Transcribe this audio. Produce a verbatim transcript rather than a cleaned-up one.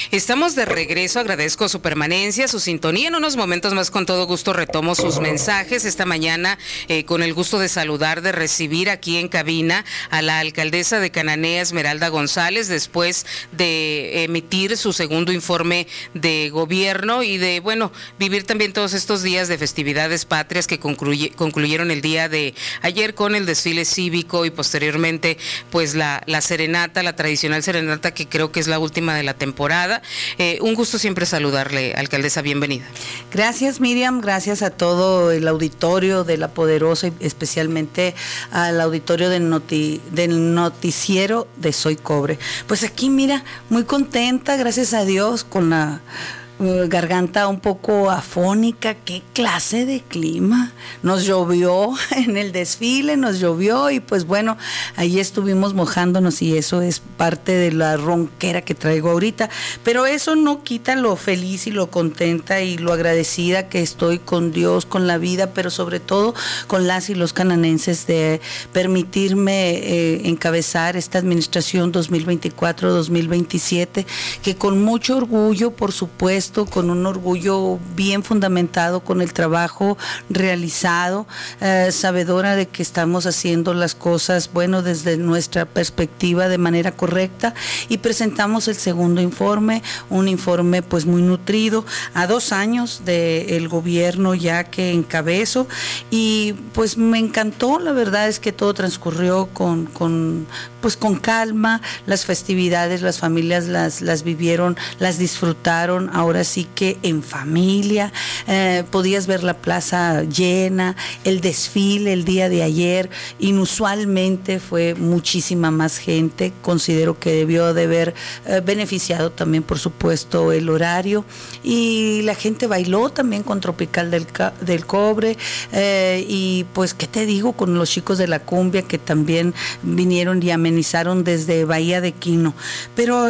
Estamos de regreso, agradezco su permanencia, su sintonía. En unos momentos más, con todo gusto, retomo sus mensajes. Esta mañana, eh, con el gusto de saludar, de recibir aquí en cabina a la alcaldesa de Cananea, Esmeralda González, después de emitir su segundo informe de gobierno y de, bueno, vivir también todos estos días de festividades patrias que concluye, concluyeron el día de ayer con el desfile cívico y posteriormente, pues, la, la serenata, la tradicional serenata, que creo que es la última de la temporada. Eh, un gusto siempre saludarle, alcaldesa, bienvenida. Gracias, Miriam, gracias a todo el auditorio de La Poderosa y especialmente al auditorio del, noti, del noticiero de Soy Cobre. Pues aquí, mira, muy contenta, gracias a Dios, con la garganta un poco afónica. Qué clase de clima. Nos llovió en el desfile, nos llovió y pues bueno, ahí estuvimos mojándonos y eso es parte de la ronquera que traigo ahorita, pero eso no quita lo feliz y lo contenta y lo agradecida que estoy con Dios, con la vida, pero sobre todo con las y los cananenses de permitirme eh, encabezar esta administración dos mil veinticuatro dos mil veintisiete, que con mucho orgullo, por supuesto, con un orgullo bien fundamentado con el trabajo realizado, eh, sabedora de que estamos haciendo las cosas, bueno, desde nuestra perspectiva de manera correcta, y presentamos el segundo informe, un informe pues muy nutrido, a dos años del gobierno ya que encabezo, y pues me encantó. La verdad es que todo transcurrió con, con pues con calma, las festividades, las familias las, las vivieron, las disfrutaron, ahora sí que en familia, eh, podías ver la plaza llena, el desfile el día de ayer, inusualmente fue muchísima más gente, considero que debió de haber eh, beneficiado también, por supuesto, el horario, y la gente bailó también con Tropical del, del Cobre, eh, y pues, ¿qué te digo? Con los chicos de la cumbia que también vinieron y amenizaron desde Bahía de Quino, pero